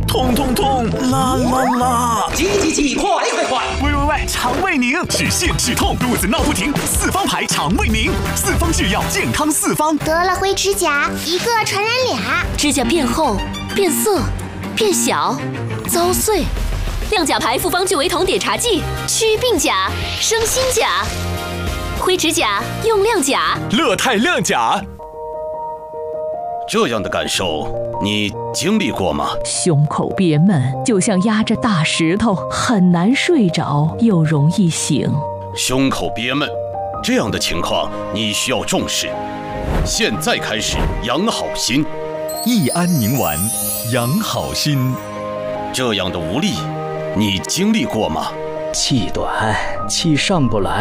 痛痛痛，啦啦啦！ 急，快！ 喂，肠胃宁，止泻止痛，肚子闹不停，四方牌肠胃宁，四方制药，健康四方。 得了灰指甲，一个传染俩， 指甲变厚、变色、变小、遭碎。亮甲牌复方聚维酮碘茶剂，祛病甲，生新甲。灰指甲用亮甲， 乐泰亮甲。 这样的感受，你经历过吗？ 胸口憋闷，就像压着大石头，很难睡着，又容易醒。 胸口憋闷，这样的情况你需要重视。现在开始养好心， 益安宁丸，养好心。 这样的无力，你经历过吗？ 气短，气上不来。